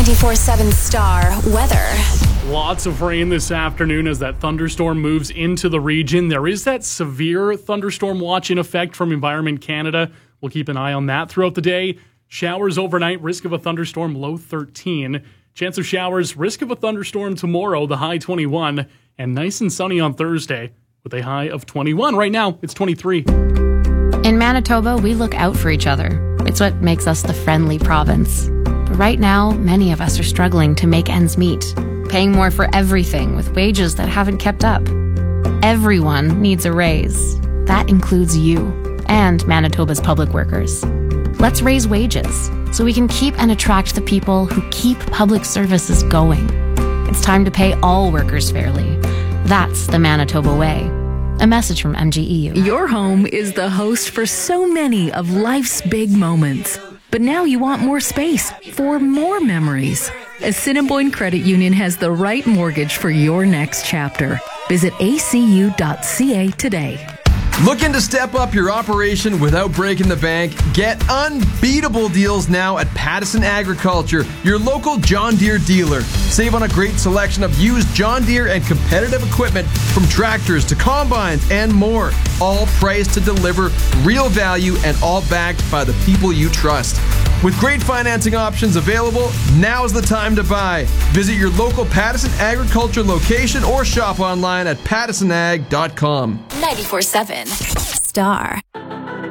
94.7 Star weather. Lots of rain this afternoon as that thunderstorm moves into the region. There is that severe thunderstorm watch in effect from Environment Canada. We'll keep an eye on that throughout the day. Showers overnight, risk of a thunderstorm, low 13. Chance of showers, risk of a thunderstorm tomorrow, the high 21. And nice and sunny on Thursday with a high of 21. Right now, it's 23. In Manitoba, we look out for each other. It's what makes us the friendly province. But right now, many of us are struggling to make ends meet, paying more for everything with wages that haven't kept up. Everyone needs a raise. That includes you and Manitoba's public workers. Let's raise wages so we can keep and attract the people who keep public services going. It's time to pay all workers fairly. That's the Manitoba way. A message from MGEU. Your home is the host for so many of life's big moments. But now you want more space for more memories. Assiniboine Credit Union has the right mortgage for your next chapter. Visit acu.ca today. Looking to step up your operation without breaking the bank? Get unbeatable deals now at Pattison Agriculture, your local John Deere dealer. Save on a great selection of used John Deere and competitive equipment from tractors to combines and more. All priced to deliver real value and all backed by the people you trust. With great financing options available, now's the time to buy. Visit your local Pattison Agriculture location or shop online at pattisonag.com. 94.7 Star.